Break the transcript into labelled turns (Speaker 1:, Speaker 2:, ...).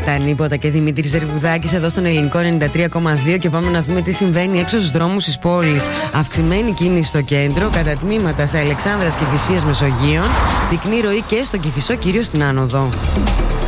Speaker 1: Τα ανίποτα και Δημήτρης Ζερβουδάκης εδώ στον Ελληνικό 93,2 και πάμε να δούμε τι συμβαίνει έξω στους δρόμους της πόλης. Αυξημένη κίνηση στο κέντρο, κατά τμήματα σε Αλεξάνδρας και Φυσίας Μεσογείων, πυκνή ροή και στο Κηφισό, κυρίως στην άνοδο.